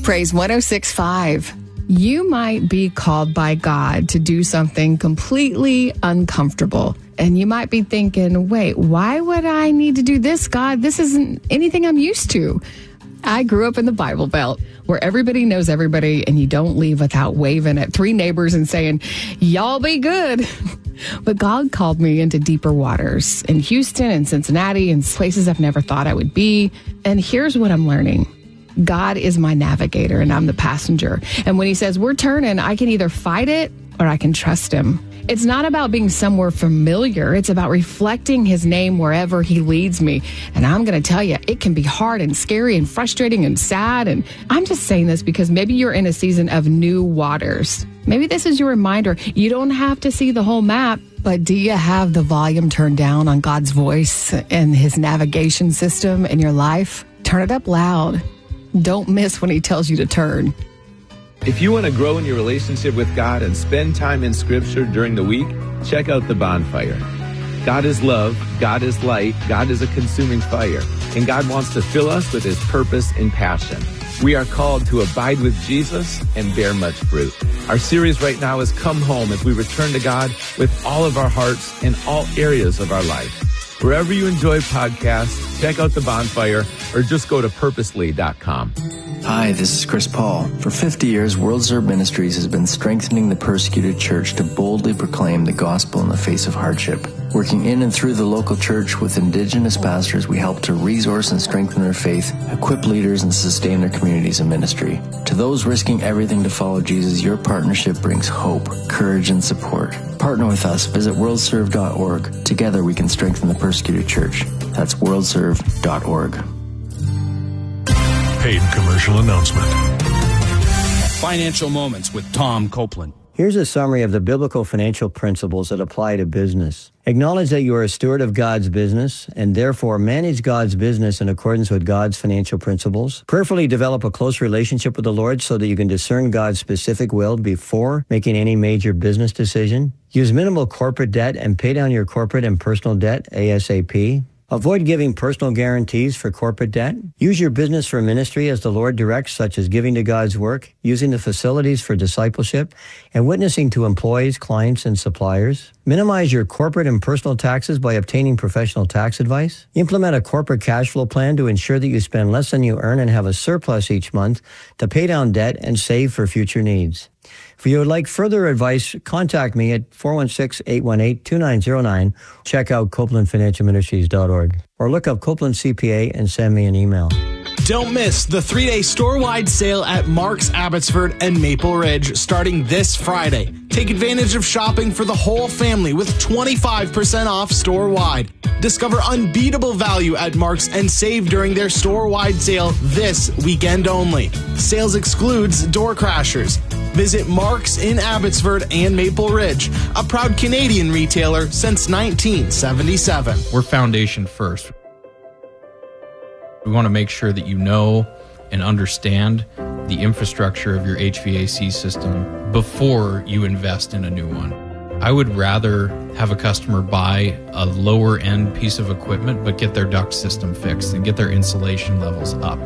Praise 106.5. You might be called by God to do something completely uncomfortable. And you might be thinking, wait, why would I need to do this, God? This isn't anything I'm used to. I grew up in the Bible Belt where everybody knows everybody and you don't leave without waving at 3 neighbors and saying, y'all be good. But God called me into deeper waters in Houston and Cincinnati and places I've never thought I would be. And here's what I'm learning. God is my navigator and I'm the passenger. And when he says we're turning, I can either fight it or I can trust him. It's not about being somewhere familiar. It's about reflecting his name wherever he leads me. And I'm going to tell you, it can be hard and scary and frustrating and sad. And I'm just saying this because maybe you're in a season of new waters. Maybe this is your reminder. You don't have to see the whole map, but do you have the volume turned down on God's voice and his navigation system in your life? Turn it up loud. Don't miss when he tells you to turn. If you want to grow in your relationship with God and spend time in Scripture during the week, check out The Bonfire. God is love, God is light, God is a consuming fire, and God wants to fill us with his purpose and passion. We are called to abide with Jesus and bear much fruit. Our series right now is Come Home as we return to God with all of our hearts in all areas of our life. Wherever you enjoy podcasts, check out The Bonfire or just go to purposely.com. Hi, this is Chris Paul. For 50 years, World Serve Ministries has been strengthening the persecuted church to boldly proclaim the gospel in the face of hardship. Working in and through the local church with indigenous pastors, we help to resource and strengthen their faith, equip leaders, and sustain their communities in ministry. To those risking everything to follow Jesus, your partnership brings hope, courage, and support. Partner with us. Visit worldserve.org. Together we can strengthen the persecuted church. That's worldserve.org. Paid commercial announcement. Financial Moments with Tom Copeland. Here's a summary of the biblical financial principles that apply to business. Acknowledge that you are a steward of God's business and therefore manage God's business in accordance with God's financial principles. Prayerfully develop a close relationship with the Lord so that you can discern God's specific will before making any major business decision. Use minimal corporate debt and pay down your corporate and personal debt ASAP. Avoid giving personal guarantees for corporate debt. Use your business for ministry as the Lord directs, such as giving to God's work, using the facilities for discipleship, and witnessing to employees, clients, and suppliers. Minimize your corporate and personal taxes by obtaining professional tax advice. Implement a corporate cash flow plan to ensure that you spend less than you earn and have a surplus each month to pay down debt and save for future needs. If you would like further advice, contact me at 416-818-2909. Check out CopelandFinancialMinistries.org or look up Copeland CPA and send me an email. Don't miss the 3-day store-wide sale at Mark's Abbotsford and Maple Ridge starting this Friday. Take advantage of shopping for the whole family with 25% off store-wide. Discover unbeatable value at Mark's and save during their store-wide sale this weekend only. Sales excludes door crashers. Visit Mark's in Abbotsford and Maple Ridge, a proud Canadian retailer since 1977. We're foundation first. We want to make sure that you know and understand the infrastructure of your HVAC system before you invest in a new one. I would rather have a customer buy a lower end piece of equipment but get their duct system fixed and get their insulation levels up.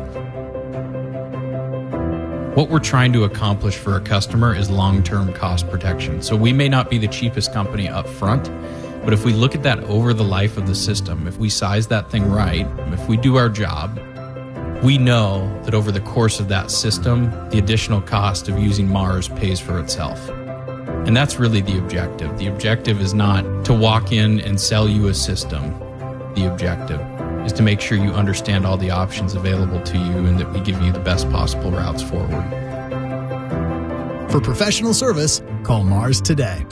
What we're trying to accomplish for a customer is long-term cost protection. So we may not be the cheapest company up front, but if we look at that over the life of the system, if we size that thing right, if we do our job, we know that over the course of that system, the additional cost of using Mars pays for itself. And that's really the objective. The objective is not to walk in and sell you a system. The objective is to make sure you understand all the options available to you and that we give you the best possible routes forward. For professional service, call Mars today.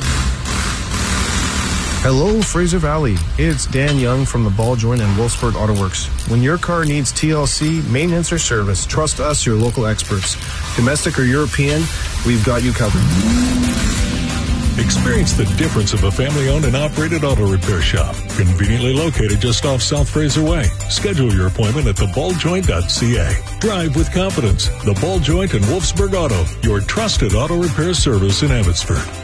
Hello, Fraser Valley. It's Dan Young from the Ball Joint and Wolfsburg Auto Works. When your car needs TLC, maintenance, or service, trust us, your local experts. Domestic or European, we've got you covered. Experience the difference of a family-owned and operated auto repair shop. Conveniently located just off South Fraser Way. Schedule your appointment at theballjoint.ca. Drive with confidence. The Ball Joint and Wolfsburg Auto, your trusted auto repair service in Abbotsford.